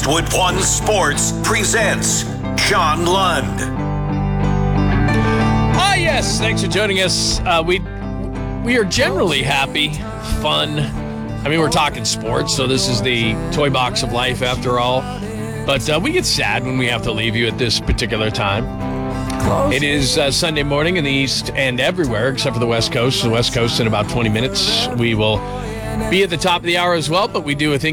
Westwood One Sports presents John Lund. Yes, thanks for joining us. We are generally happy, fun. I mean, we're talking sports, so this is the toy box of life after all. But we get sad when we have to leave you at this particular time. It is Sunday morning in the East and everywhere except for the West Coast. The West Coast in about 20 minutes. We will be at the top of the hour as well, but we do a thing